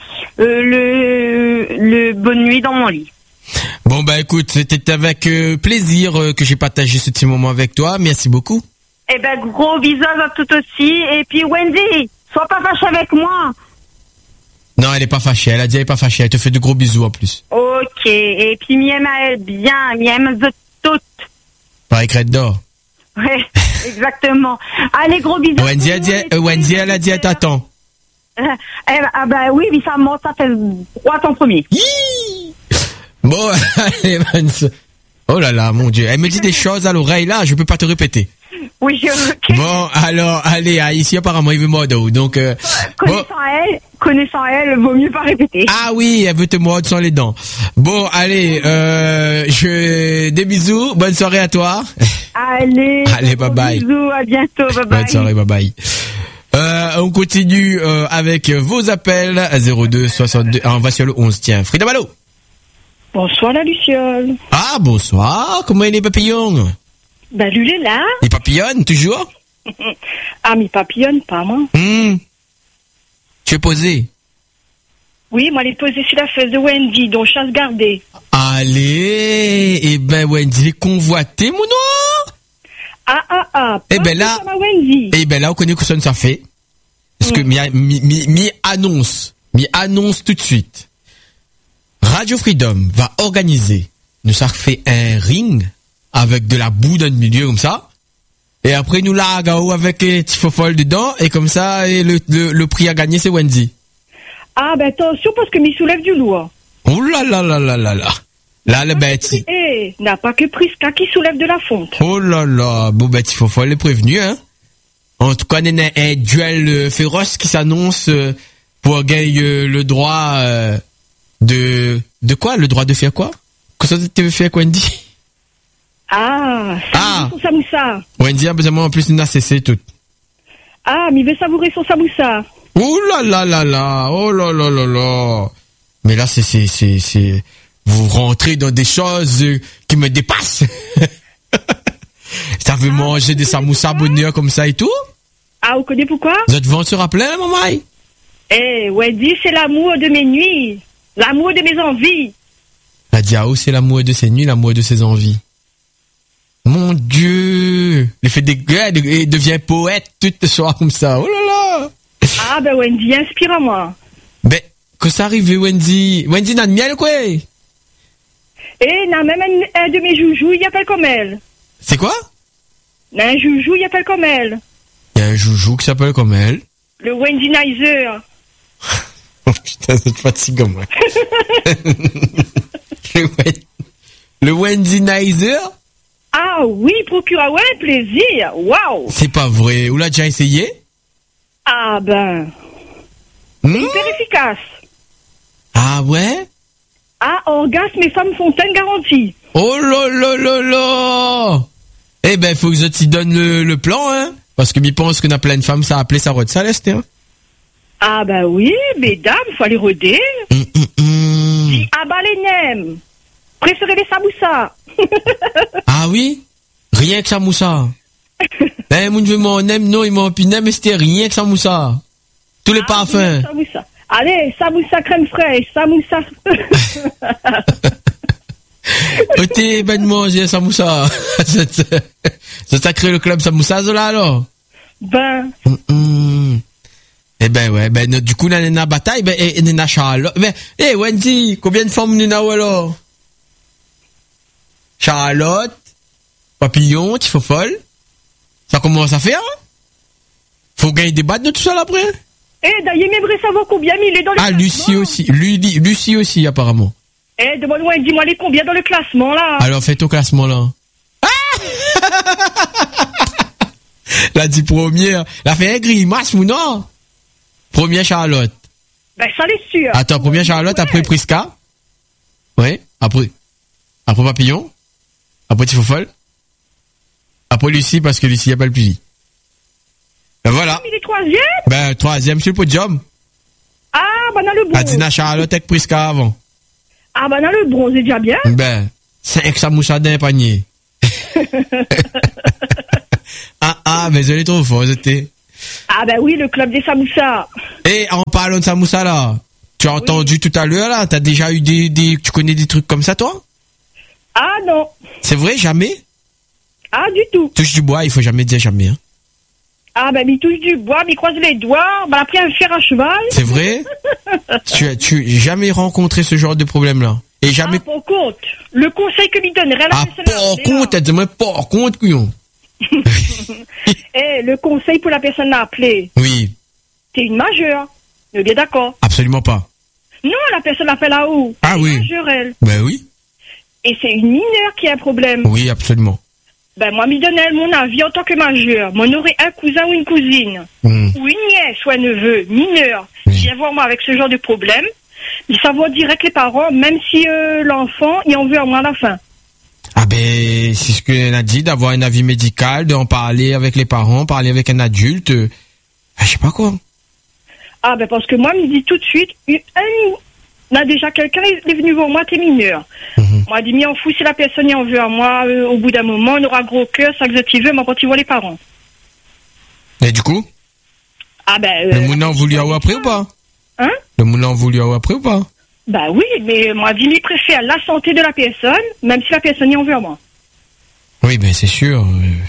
le bonne nuit dans mon lit. Bon, bah, écoute, c'était avec plaisir que j'ai partagé ce petit moment avec toi. Merci beaucoup. Eh ben, gros bisous à tout aussi. Et puis, Wendy, sois pas fâchée avec moi. Non, elle est pas fâchée. Elle a dit elle est pas fâchée. Elle te fait de gros bisous en plus. Ok. Et puis, m'aime à elle bien. M'aime de toutes. Pareil, crête d'or. Ouais, exactement. Allez, gros bisous. Wendy, elle a dit elle t'attend. Bah oui, mais ça fait 3 ans premier. Bon, allez, oh là là, mon Dieu. Elle me dit des choses à l'oreille là, je peux pas te répéter. Oui, ok. Bon, alors, allez, ici apparemment il veut mordre, donc. Connaissant elle, vaut mieux pas répéter. Ah oui, elle veut te mordre sans les dents. Bon, allez, des bisous, bonne soirée à toi. Allez, bye bye. Bisous, à bientôt, bye bye. Bonne soirée, bye bye. on continue avec vos appels à 02 62. On va sur le 11. Tiens, Frida Malo. Bonsoir la Luciole. Ah, bonsoir. Comment est les papillons? Ben lui il est là. Les papillons, toujours? Ah, mes papillons, pas moi. Tu es posé? Oui, moi, elle est posée sur la fesse de Wendy, dont chasse gardée. Allez, eh ben Wendy, convoité, mon nom. Eh ben là, on connaît que ça fait. Parce que mi annonce tout de suite. Radio Freedom va organiser, nous ça fait un ring avec de la boue dans le milieu comme ça. Et après nous la gao avec les petits fofolles dedans et comme ça et le prix à gagner c'est Wendy. Ah ben attention parce que m'y soulève du lourd. Oh là là là là là là. Là le bête. N'a pas que Prisca qui soulève de la fonte. Oh là là, bon ben petit fofolle est prévenu hein. En tout cas, il y a un duel féroce qui s'annonce pour gagner le droit de quoi? Le droit de faire quoi? Qu'est-ce que tu veux faire, Wendy? Son samoussa. Wendy a besoin en plus d'une ACC tout. Ah, mais il veut savourer son samoussa. Oh là là là là, oh là là là là. Mais là, c'est, vous rentrez dans des choses qui me dépassent. Ça veut manger des samoussas bonheur comme ça et tout? Ah, vous connaissez pourquoi? Vous êtes vendu sur plein, maman? Eh, Wendy, c'est l'amour de mes nuits. L'amour de mes envies. La Diao, c'est l'amour de ses nuits, l'amour de ses envies. Mon Dieu! Il fait des gars, il devient poète tout le soir comme ça. Oh là là! Ah, ben Wendy, inspire-moi. Ben, que ça arrive, Wendy? Wendy n'a de miel, quoi? Eh, n'a même un de mes joujoux, il appelle comme elle. C'est quoi? N'a un joujou, il appelle comme elle. Il y a un joujou qui s'appelle comme elle. Le Wendy Nizer. Oh putain, c'est fatigant, moi. Le Wendy Nizer? Ah oui, procure à ouais, plaisir. Waouh! C'est pas vrai. Ou l'a déjà essayé? Ah ben. Hyper efficace. Ah ouais? Ah, orgasme et femme fontaine garantie. Oh là là là là! Eh ben, faut que je t'y donne le plan, hein? Parce que m'y pense qu'on a plein de femmes, ça a appelé ça Rod Saleste, hein? Ah ben oui, mesdames, faut aller roder. Ah bah les nems. Préférez les samoussas. Ah oui? Rien que samoussa. Eh, mon Dieu, mon nem, non, il m'a opiné, mais c'était rien que samoussa. Tous les parfums. Samoussa. Allez, samoussa crème fraîche, samoussa. T'es ben de manger samoussa. Ça crée le club samoussa, là, alors? Ben. Eh ben ouais, ben du coup, là, nena bataille, ben, nena Charlotte. Ben, Wendy, combien de femmes nena ou alors? Charlotte, papillon, tu fais folle. Ça commence à faire, hein? Faut gagner des battes de tout ça, là, après? D'ailleurs, il aimerait savoir combien il est dans le classement. Ah, Lucie aussi. Lucie aussi, apparemment. Demande-moi, dis-moi les combien dans le classement, là. Alors, fais ton classement, là. Ah! La 10 première. La fait un grimace, ou non? Première Charlotte. Ben, ça l'est sûr. Attends, première Charlotte, ouais. Après Prisca. Ouais, après Papillon. Après Tifofol. Après Lucie, parce que Lucie, y a pas le plus. Ben voilà. Il est troisième? Ben, troisième sur le podium. Ah, ben, dans le bronze. Adina Charlotte avec Prisca avant. Ah, ben, dans le bronze, c'est déjà bien. Ben, 5 samoussas d'un panier. Mais je l'ai trop fort, c'était. Ah, ben oui, le club des samoussas. Et en parlant de samoussas, là, tu as entendu tout à l'heure, là, t'as déjà eu tu connais des trucs comme ça, toi? Ah, non. C'est vrai, jamais? Ah, du tout. Touche du bois, il faut jamais dire jamais, hein. Ah, ben, il touche du bois, il croise les doigts, ben, après, un fer à cheval. C'est vrai? tu as jamais rencontré ce genre de problème-là? Et jamais. Ah, par contre, le conseil que lui donnerait à la personne. Ah, par contre, t'as dit, mais par contre, couillon. Le conseil pour la personne à appeler. Oui. T'es une majeure. On est bien d'accord? Absolument pas. Non, la personne appelle à où? Ah oui. Une majeure, elle. Ben oui. Et c'est une mineure qui a un problème. Oui, absolument. Ben, moi, me donner mon avis en tant que majeure. Moi, on aurait un cousin ou une cousine. Ou une nièce ou un neveu, mineur. Viens voir moi avec ce genre de problème. Il savoir direct les parents, même si l'enfant, il en veut à moi à la fin. Ah ben, c'est ce qu'elle a dit, d'avoir un avis médical, d'en parler avec les parents, parler avec un adulte. Je sais pas quoi. Ah, ben, parce que moi, il me dit tout de suite, là, déjà, quelqu'un est venu voir moi, t'es mineur. Moi, il dit, en fou, si la personne en veut à moi, au bout d'un moment, on aura gros cœur, ça que tu veux, mais quand tu vois les parents. Et du coup? Ah, ben. Le moulin voulu avoir après ou pas? Hein? Le moulin voulu avoir après ou pas? Bah oui, mais moi, il préfère la santé de la personne, même si la personne y en veut à moi. Oui, ben, c'est sûr.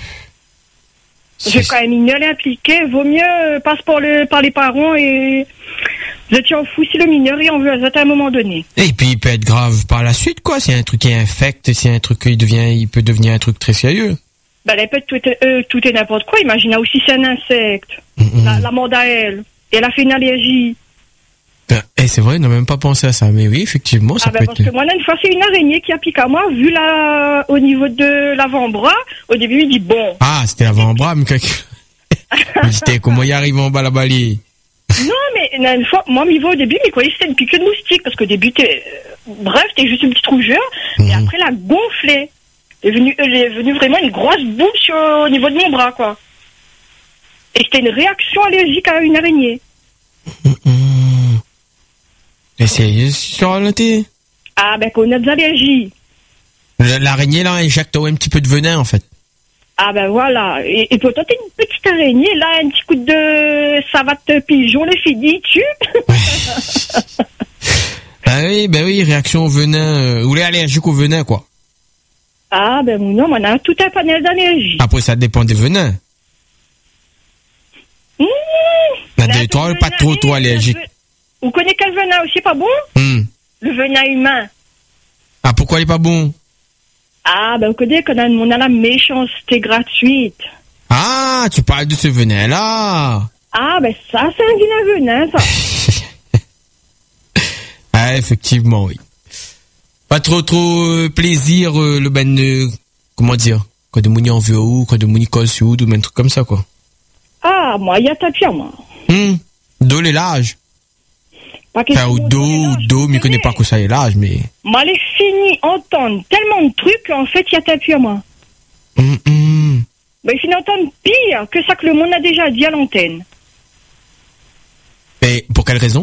J'ai quand même mineur impliqué, vaut mieux passe par les parents et je tiens fou si le mineur y en veut à un moment donné. Et puis il peut être grave par la suite, quoi. C'est un truc qui infecte, c'est un truc il peut devenir un truc très sérieux. Ben, elle peut tout et n'importe quoi. Imagine aussi c'est un insecte. La morde à elle. Et elle a fait une allergie. Et c'est vrai, on n'a même pas pensé à ça. Mais oui, effectivement, ça peut parce être... que moi, là, une fois, c'est une araignée qui a piqué à moi, vu au niveau de l'avant-bras. Au début, il dit bon. Ah, c'était l'avant-bras, mais quelqu'un... C'était comment y arrive en bas la balie. Non, mais une fois, moi, au début, mais quoi, c'était une piqûre de moustique, parce qu'au début, t'es juste une petite rougeur, et après, elle a gonflé. Elle est venue vraiment une grosse boule au niveau de mon bras, quoi. Et c'était une réaction allergique à une araignée. Et c'est sur la thé. Ah, ben, qu'on a des allergies. L'araignée, là, injecte un petit peu de venin, en fait. Ah, ben, voilà. Et pourtant, t'es une petite araignée, là, un petit coup de savate pigeon, le fini, tu. Ben oui, réaction au venin, ou les allergiques au venin, quoi. Ah, ben, non, on a tout un panel d'allergies. Après, ça dépend des venins. Toi, pas trop allergique. Vous connaissez quel venin aussi, pas bon? Le venin humain. Ah, pourquoi il est pas bon? Ah, ben, vous connaissez qu'on a la méchanceté gratuite. Ah, tu parles de ce venin-là. Ah, ben, ça, c'est un vilain venin, ça. Ah, effectivement, oui. Pas trop plaisir, le ben, comment dire, quand de mouni en veut ou, quand de mouni colle sur ou, un truc comme ça, quoi. Ah, moi, il y a ta pire, moi. D'où les l'âge. Enfin, ou d'eau, mais connais pas que ça est l'âge, mais... Moi, les fini entendre tellement de trucs qu'en fait, il y a ta pire, moi. Ben, il finit entendre pire que ça que le monde a déjà dit à l'antenne. Mais pour quelle raison?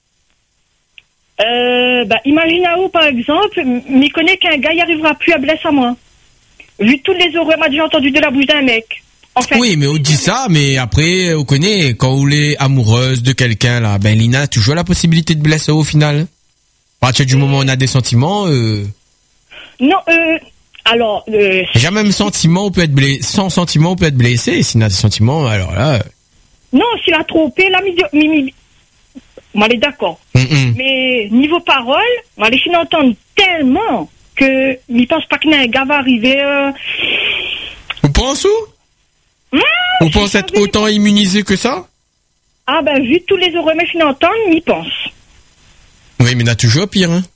Imaginez-vous, par exemple, mais connaît qu'un gars y arrivera plus à blesser à moi. Vu toutes les horreurs m'a déjà entendu de la bouche d'un mec. Enfin, oui, mais on dit ça, mais après, on connaît, quand on est amoureuse de quelqu'un, là, ben, Lina a toujours la possibilité de blesser au final. À partir du moment où on a des sentiments, Non, alors, déjà même sentiment, on peut être blessé, sans sentiment, on peut être blessé, et s'il a des sentiments, alors là... Non, s'il a trompé, là, moi, elle est d'accord. Mais, niveau parole, moi, les filles entendent tellement que, ils pensent pas qu'un gars va arriver, Vous pensez où? Vous pensez être autant immunisé que ça? Ah, ben, vu tous les heureux mes filles entendent, ils pensent. Oui, mais il y en a toujours pire, hein.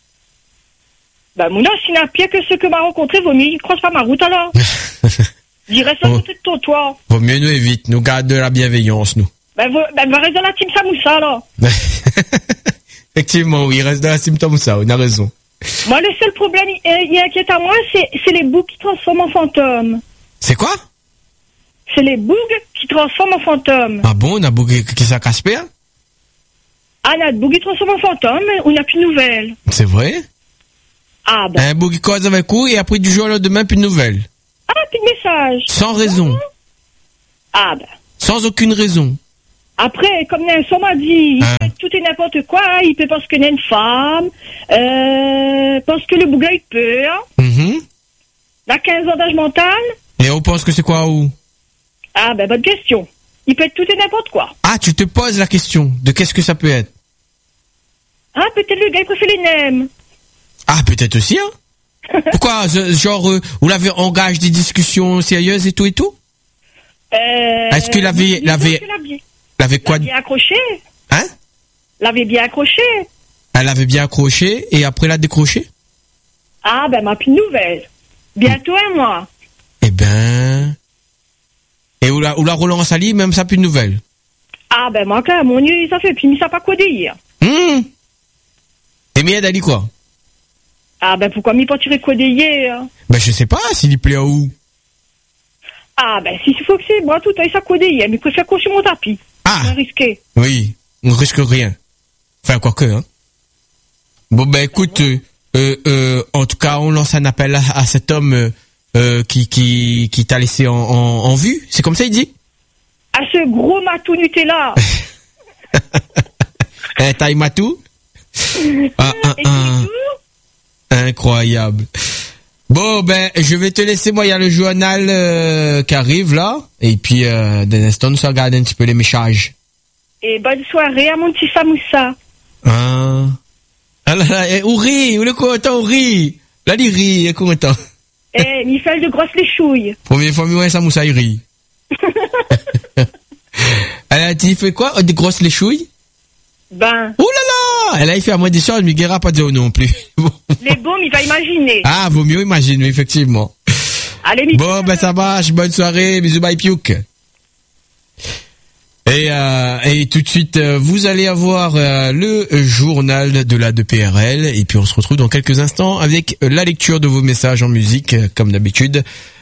Ben, moi, s'il y en a pire que ceux que m'a rencontré, vaut mieux, ils croisent pas ma route, alors. J'irai sur le côté de ton toit. Vaut mieux nous éviter, nous garde de la bienveillance, nous. Va rester dans la team Samoussa, alors. Effectivement, oui, il reste dans la team Samoussa, on a raison. Moi, le seul problème, il inquiète à moi, c'est les bougs qui transforment en fantômes. C'est quoi? C'est les bougs qui transforment en fantômes. Ah bon, on a bougué qui ça casse pas? Ah, là, le bougs qui transforme en fantôme, on n'a plus de nouvelles. C'est vrai? Ah, ben. Un bouc qui cause avec vous et après du jour au lendemain, plus de nouvelles. Ah, plus de message. Sans raison. Ah, ben. Sans aucune raison. Après, comme Nelson m'a dit, il fait tout et n'importe quoi, hein. Il peut parce qu'il est une femme, parce que le bouga il peur. Il a 15 ans d'âge mental. Et on pense que c'est quoi ou? Ah, ben, bonne question. Il peut être tout et n'importe quoi. Ah, tu te poses la question de qu'est-ce que ça peut être? Ah, peut-être le gars il préfère les nems. Ah, peut-être aussi, hein? Pourquoi, genre, vous l'avez engagé des discussions sérieuses et tout? Est-ce qu'il l'avait quoi? Bien accroché. Hein? L'avait bien accroché. Elle avait bien accroché et après l'a décroché? Ah, ben, ma plus nouvelle. Bientôt un mois. Eh ben. Et où la relance à même ça plus de nouvelles? Ah, ben, moi, quand mon Dieu, ça fait, puis ça pas quoi dire. Et Mied a dit quoi? Ah, ben, pourquoi m'y pas tirer quoi hier? Ben, je sais pas, s'il y plaît à où? Ah, ben, si il faut que c'est, moi, tout à ça quoi hier, mais il préfère coucher mon tapis. On risqué. Oui, on risque rien. Enfin, quoique, hein. Bon, ben, écoute, en tout cas, on lance un appel à cet homme qui t'a laissé en vue. C'est comme ça, il dit? À ce gros matou Nutella. Taille matou? Incroyable. Bon, ben, je vais te laisser. Moi, il y a le journal qui arrive là. Et puis, d'un instant, nous regardons un petit peu les messages. Et bonne soirée à mon petit Samoussa. Ah là là, où rit, où le content, où rit. Là, il rit, il est content. Il fait de grosses léchouilles. Première fois, moi, Samoussa, il rit. Elle tu fais quoi? Des grosses léchouilles? Ben. Oh là là! Elle a fait à moi des choses, mais Guéra pas dire non plus. Les baumes, il va imaginer. Ah, vaut mieux imaginer, effectivement. Allez, bon, ben, ça marche. Bonne soirée. Bisous, bye, piouk. Et tout de suite, vous allez avoir le journal de la 2PRL. Et puis, on se retrouve dans quelques instants avec la lecture de vos messages en musique, comme d'habitude.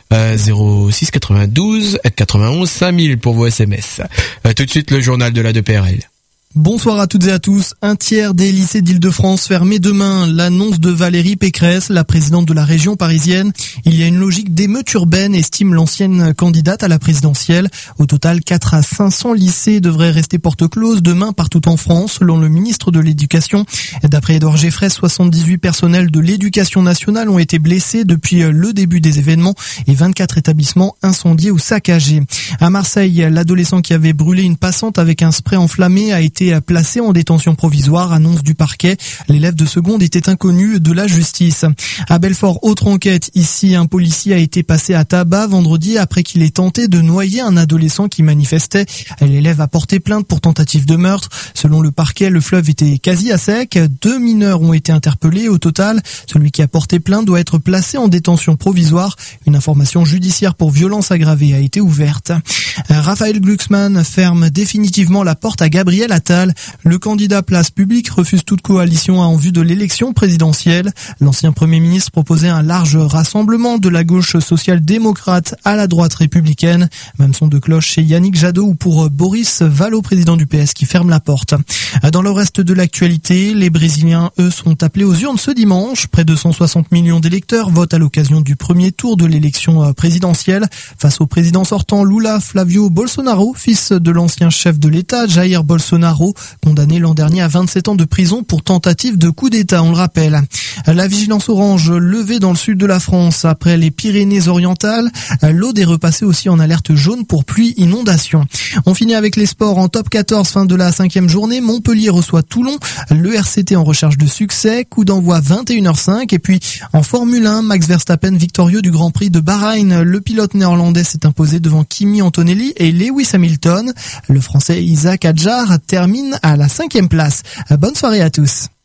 06 92 91 5000 pour vos SMS. Tout de suite, le journal de la 2PRL. Bonsoir à toutes et à tous. Un tiers des lycées d'Île-de-France fermés demain. L'annonce de Valérie Pécresse, la présidente de la région parisienne. Il y a une logique d'émeute urbaine, estime l'ancienne candidate à la présidentielle. Au total, 4 à 500 lycées devraient rester porte close demain partout en France, selon le ministre de l'Éducation. D'après Édouard Geffresse, 78 personnels de l'Éducation nationale ont été blessés depuis le début des événements et 24 établissements incendiés ou saccagés. À Marseille, l'adolescent qui avait brûlé une passante avec un spray enflammé a été placé en détention provisoire, annonce du parquet. L'élève de seconde était inconnu de la justice. À Belfort, autre enquête. Ici, un policier a été passé à tabac vendredi après qu'il ait tenté de noyer un adolescent qui manifestait. L'élève a porté plainte pour tentative de meurtre. Selon le parquet, le fleuve était quasi à sec. 2 mineurs ont été interpellés. Au total, celui qui a porté plainte doit être placé en détention provisoire. Une information judiciaire pour violence aggravée a été ouverte. Raphaël Glucksmann ferme définitivement la porte à Gabriel Attal. Le candidat Place Publique refuse toute coalition en vue de l'élection présidentielle. L'ancien Premier ministre proposait un large rassemblement de la gauche social-démocrate à la droite républicaine. Même son de cloche chez Yannick Jadot ou pour Boris Vallaud, président du PS, qui ferme la porte. Dans le reste de l'actualité, les Brésiliens, eux, sont appelés aux urnes ce dimanche. Près de 160 millions d'électeurs votent à l'occasion du premier tour de l'élection présidentielle. Face au président sortant Lula Flavio Bolsonaro, fils de l'ancien chef de l'État Jair Bolsonaro, condamné l'an dernier à 27 ans de prison pour tentative de coup d'État, on le rappelle. La vigilance orange levée dans le sud de la France après les Pyrénées-Orientales. L'Aude est repassée aussi en alerte jaune pour pluie inondation. On finit avec les sports en top 14, fin de la 5e journée. Montpellier reçoit Toulon. Le RCT en recherche de succès. Coup d'envoi 21h05. Et puis en Formule 1, Max Verstappen victorieux du Grand Prix de Bahreïn. Le pilote néerlandais s'est imposé devant Kimi Antonelli et Lewis Hamilton. Le français Isaac Hadjar termine à la 5e place. Bonne soirée à tous.